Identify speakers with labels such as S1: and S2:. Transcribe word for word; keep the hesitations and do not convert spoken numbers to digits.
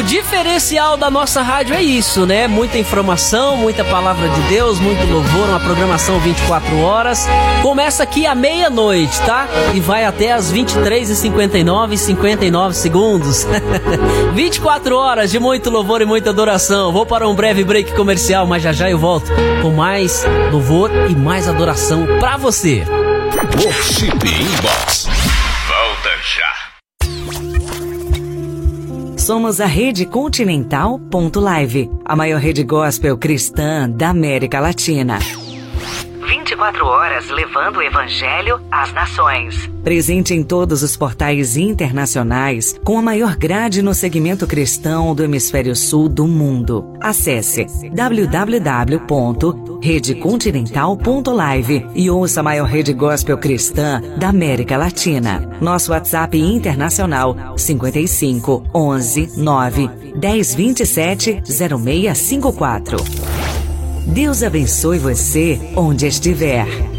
S1: diferencial da nossa rádio é isso, né? Muita informação, muita palavra de Deus, muito louvor, uma programação vinte e quatro horas. Começa aqui à meia-noite, tá? E vai até às vinte e três e cinquenta e nove e cinquenta e nove segundos. vinte e quatro horas de muito louvor e muita adoração. Vou para um breve break comercial, mas já já eu volto com mais louvor e mais adoração pra você.
S2: Worship Inbox. Volta já.
S3: Somos a Rede Continental ponto live, a maior rede gospel cristã da América Latina. vinte e quatro horas levando o Evangelho às nações. Presente em todos os portais internacionais, com a maior grade no segmento cristão do hemisfério sul do mundo. Acesse w w w ponto rede continental ponto live e ouça a maior rede gospel cristã da América Latina. Nosso WhatsApp internacional cinquenta e cinco, onze, nove, dez, vinte e sete, zero seis cinco quatro. Deus abençoe você onde estiver.